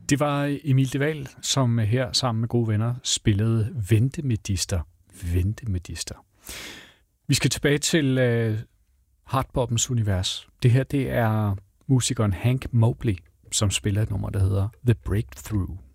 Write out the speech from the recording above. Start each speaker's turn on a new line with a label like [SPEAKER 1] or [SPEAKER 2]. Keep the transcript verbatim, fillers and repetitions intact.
[SPEAKER 1] Det var Emil de Waal, som her sammen med gode venner spillede Ventemedister. Ventemedister. Vi skal tilbage til uh, hardbopens univers. Det her, det er musikeren Hank Mobley, som spiller et nummer, der hedder The Breakthrough.